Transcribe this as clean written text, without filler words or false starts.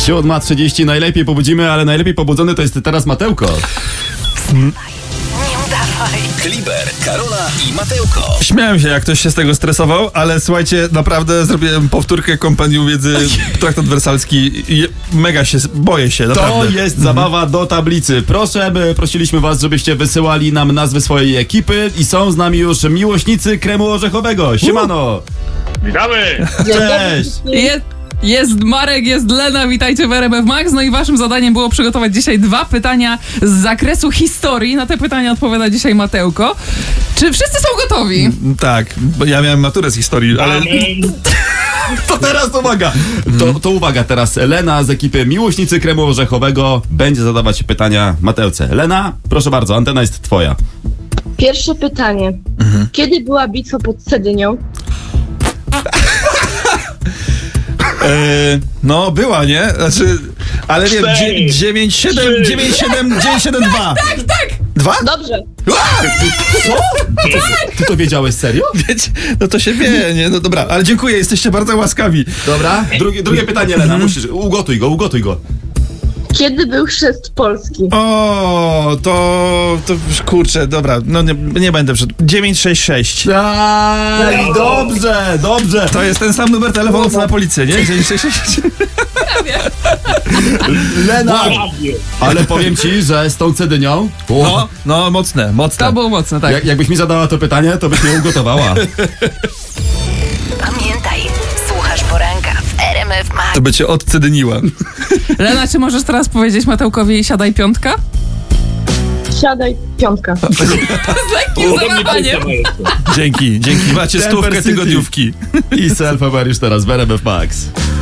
7:30 najlepiej pobudzimy, ale najlepiej pobudzony to jest teraz Matełko. Nie udawaj. Kliber, Karola i Matełko. Śmiałem się, jak ktoś się z tego stresował, ale słuchajcie, naprawdę zrobiłem powtórkę kompendium wiedzy traktat wersalski i mega się, boję się, naprawdę. To jest zabawa do tablicy. Proszę, prosiliśmy was, żebyście wysyłali nam nazwy swojej ekipy i są z nami już miłośnicy kremu orzechowego. Siemano! Witamy! Cześć! Jest Marek, jest Lena, witajcie w RMF Max. No i waszym zadaniem było przygotować dzisiaj 2 pytania z zakresu historii. Na te pytania odpowiada dzisiaj Matełko. Czy wszyscy są gotowi? Tak, bo ja miałem maturę z historii, ale... To teraz uwaga! To uwaga teraz. Lena z ekipy miłośnicy kremu orzechowego będzie zadawać pytania Matełce. Lena, proszę bardzo, antena jest twoja. Pierwsze pytanie. Kiedy była bitwa pod Cedynią? No, była, nie? Znaczy, ale wiem, 972. Tak! 2? Dobrze. Co? Ty to wiedziałeś serio? Wiecie, no to się wie, nie? No dobra, ale dziękuję, jesteście bardzo łaskawi. Dobra, drugie pytanie, Lena, musisz, ugotuj go. Kiedy był chrzest Polski? O, to kurczę, dobra, no nie będę przed... 966. Aj, dobrze. To jest ten sam numer telefonu, co na policję, nie? 966. Lena, ale powiem ci, że z tą Cedynią... No, mocne. To było mocne, tak. Jakbyś mi zadała to pytanie, to byś mnie ugotowała. Pamiętaj, słuchasz poranka w RMF Max. To by cię odcedyniła. Lena, czy możesz teraz powiedzieć Matełkowi siadaj piątka? Siadaj, piątka. Z lekkim zawahaniem. Dzięki. Macie Temper 100 City. tygodniówki. I self-aware już teraz w RMF Max.